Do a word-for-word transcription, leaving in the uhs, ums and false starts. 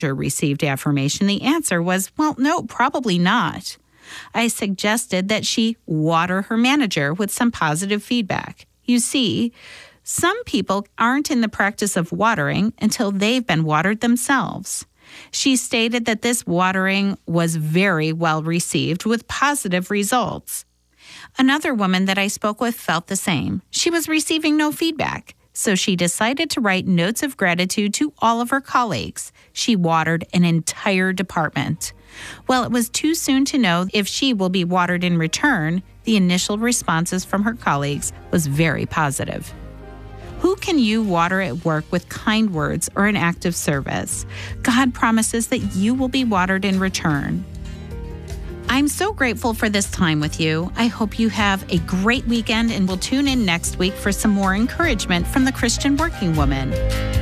received affirmation, the answer was, well, no, probably not. I suggested that she water her manager with some positive feedback. You see, some people aren't in the practice of watering until they've been watered themselves. She stated that this watering was very well received with positive results. Another woman that I spoke with felt the same. She was receiving no feedback, so she decided to write notes of gratitude to all of her colleagues. She watered an entire department. While it was too soon to know if she will be watered in return, the initial responses from her colleagues was very positive. Who can you water at work with kind words or an act of service? God promises that you will be watered in return. I'm so grateful for this time with you. I hope you have a great weekend and will tune in next week for some more encouragement from the Christian Working Woman.